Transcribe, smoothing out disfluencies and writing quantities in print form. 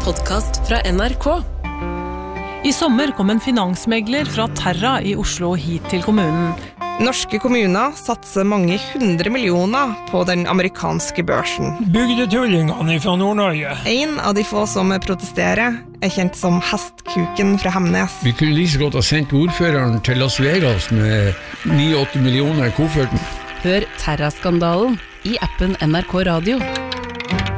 podcast fra NRK. I sommer kom en finansmegler fra Terra i Oslo hit til kommunen. Norske kommuner satser mange 100 millioner på den amerikanske børsen. Bygdetullingene fra Nord-Norge. En av de få som protesterer er kjent som Hestkuken fra Hemnes. Vi kunne like så godt ha sendt ordføreren til Las Vegas med 9-8 millioner i kofferten. Hør Terra-skandalen i appen NRK Radio.